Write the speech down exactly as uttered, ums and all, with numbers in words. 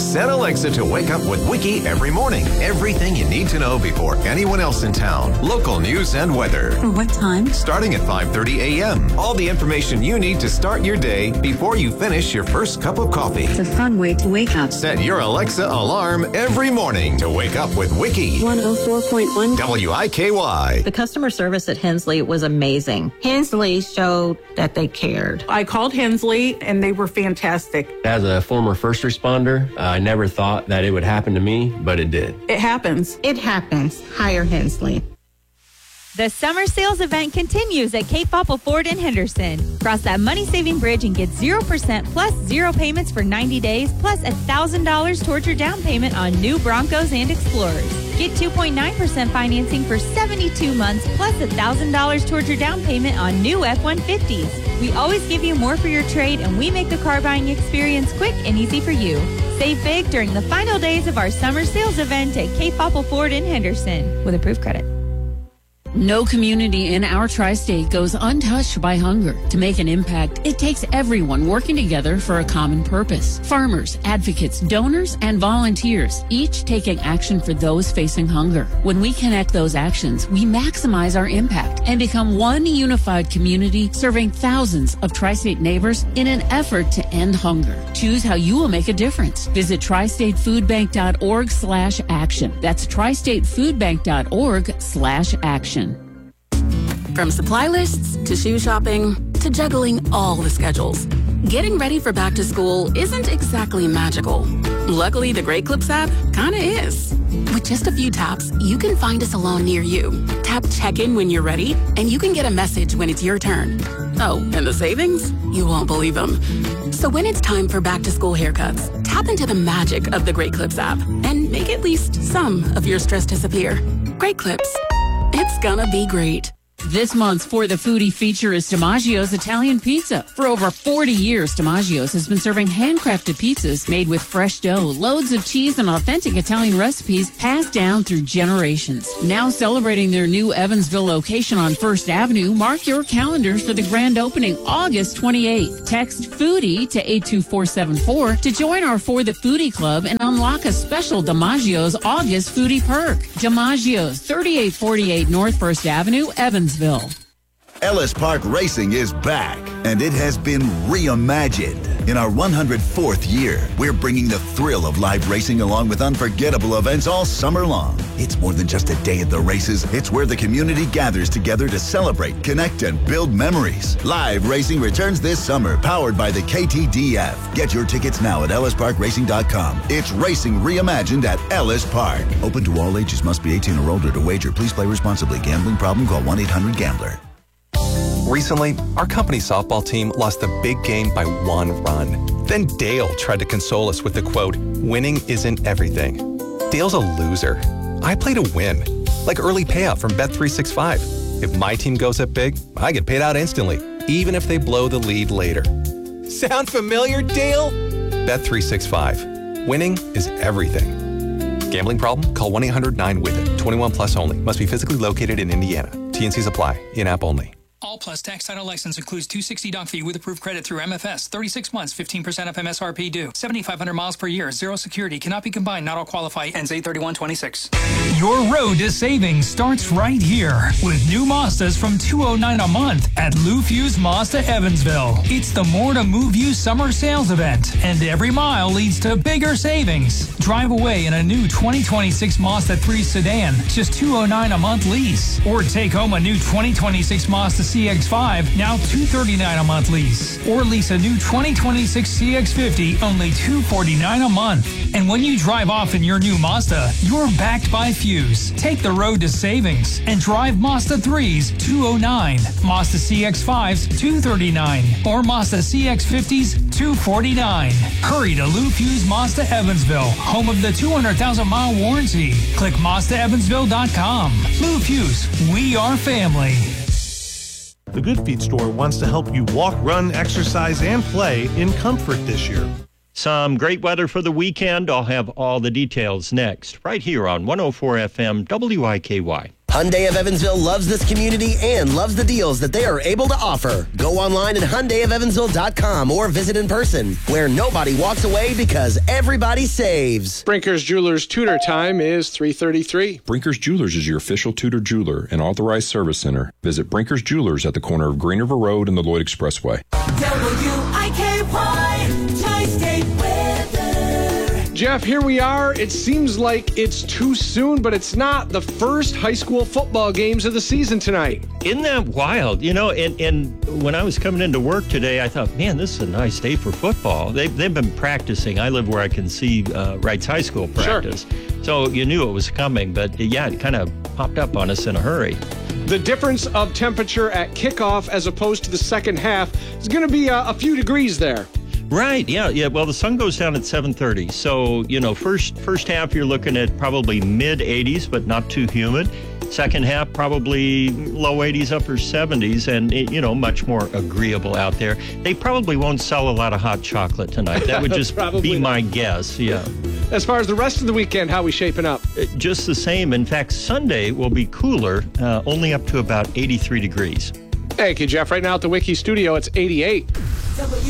Set Alexa to wake up with Wiki every morning. Everything you need to know before anyone else in town. Local news and weather. For what time? Starting at five thirty a.m. All the information you need to start your day before you finish your first cup of coffee. It's a fun way to wake up. Set your Alexa alarm every morning to wake up with Wiki. one oh four point one W I K Y. The customer service at Hensley was amazing. Hensley showed that they cared. I called Hensley and they were fantastic. As a former first responder, uh, I never thought that it would happen to me, but it did. It happens. It happens. Hire Hensley. The summer sales event continues at Cape Popple Ford in Henderson. Cross that money-saving bridge and get zero percent plus zero payments for ninety days, plus one thousand dollars towards your down payment on new Broncos and Explorers. Get two point nine percent financing for seventy-two months, plus one thousand dollars towards your down payment on new F one fifties. We always give you more for your trade, and we make the car buying experience quick and easy for you. Save big during the final days of our summer sales event at Cape Popple Ford in Henderson with approved credit. No community in our tri-state goes untouched by hunger. To make an impact, it takes everyone working together for a common purpose. Farmers, advocates, donors, and volunteers, each taking action for those facing hunger. When we connect those actions, we maximize our impact and become one unified community serving thousands of tri-state neighbors in an effort to end hunger. Choose how you will make a difference. Visit tristatefoodbank.org slash action. That's tristatefoodbank.org slash action. From supply lists to shoe shopping to juggling all the schedules, getting ready for back to school isn't exactly magical. Luckily, the Great Clips app kinda is. With just a few taps, you can find a salon near you. Tap check-in when you're ready, and you can get a message when it's your turn. Oh, and the savings? You won't believe them. So when it's time for back to school haircuts, tap into the magic of the Great Clips app and make at least some of your stress disappear. Great Clips. It's gonna be great. This month's For the Foodie feature is DiMaggio's Italian Pizza. For over forty years, DiMaggio's has been serving handcrafted pizzas made with fresh dough, loads of cheese, and authentic Italian recipes passed down through generations. Now celebrating their new Evansville location on First Avenue, mark your calendars for the grand opening August twenty-eighth. Text FOODIE to eight two four seven four to join our For the Foodie Club and unlock a special DiMaggio's August Foodie perk. DiMaggio's, thirty-eight forty-eight North First Avenue, Evansville. Ellis Park Racing is back, and it has been reimagined. In our one hundred fourth year, we're bringing the thrill of live racing along with unforgettable events all summer long. It's more than just a day at the races. It's where the community gathers together to celebrate, connect, and build memories. Live racing returns this summer, powered by the K T D F. Get your tickets now at ellis park racing dot com. It's racing reimagined at Ellis Park. Open to all ages. Must be eighteen or older to wager. Please play responsibly. Gambling problem? Call one eight hundred gambler. Recently, our company softball team lost the big game by one run. Then Dale tried to console us with the quote, "Winning isn't everything." Dale's a loser. I play to win, like early payout from Bet three sixty-five. If my team goes up big, I get paid out instantly, even if they blow the lead later. Sound familiar, Dale? Bet three sixty-five. Winning is everything. Gambling problem? Call one eight hundred nine with it. twenty-one plus only. Must be physically located in Indiana. T N Cs apply. In-app only. All Plus tax title license includes two hundred sixty dollars doc fee with approved credit through M F S. thirty-six months, fifteen percent of M S R P due. seventy-five hundred miles per year. Zero security. Cannot be combined. Not all qualify. Ends eight thirty-one twenty-six. Your road to savings starts right here with new Mazdas from two hundred nine dollars a month at Lou Fuse Mazda Evansville. It's the More to Move You summer sales event, and every mile leads to bigger savings. Drive away in a new twenty twenty-six Mazda three sedan, just two hundred nine dollars a month lease. Or take home a new twenty twenty-six Mazda C X five, now two hundred thirty-nine dollars a month lease. Or lease a new twenty twenty-six C X fifty, only two hundred forty-nine dollars a month. And when you drive off in your new Mazda, you're backed by Fuse. Take the road to savings and drive Mazda threes, two hundred nine, Mazda C X fives, two hundred thirty-nine, or Mazda C X fifties, two hundred forty-nine. Hurry to Lou Fuse Mazda Evansville, home of the two hundred thousand mile warranty. Click Mazda Evansville dot com. Lou Fuse, we are family. The Good Feet store wants to help you walk, run, exercise, and play in comfort this year. Some great weather for the weekend. I'll have all the details next, right here on one oh four F M W I K Y. Hyundai of Evansville loves this community and loves the deals that they are able to offer. Go online at Hyundai of Evansville dot com or visit in person, where nobody walks away because everybody saves. Brinker's Jewelers Tudor time is three thirty-three. Brinker's Jewelers is your official Tudor jeweler and authorized service center. Visit Brinker's Jewelers at the corner of Green River Road and the Lloyd Expressway. W I K Y, Tri-State Weather. Jeff, here we are. It seems like it's too soon, but it's not. The first high school football games of the season tonight. Isn't that wild? You know, and, and when I was coming into work today, I thought, man, this is a nice day for football. They've, they've been practicing. I live where I can see uh, Wrights High School practice. Sure. So you knew it was coming, but yeah, it kind of popped up on us in a hurry. The difference of temperature at kickoff as opposed to the second half is going to be a, a few degrees there. Right, yeah, yeah. Well, the sun goes down at seven thirty. So, you know, first first half you're looking at probably mid eighties, but not too humid. Second half, probably low eighties, upper seventies, and, you know, much more agreeable out there. They probably won't sell a lot of hot chocolate tonight. That would just be my guess, yeah. As far as the rest of the weekend, how are we shaping up? Just the same. In fact, Sunday will be cooler, uh, only up to about eighty-three degrees. Thank you, Jeff. Right now at the Wiki studio, it's eighty-eight.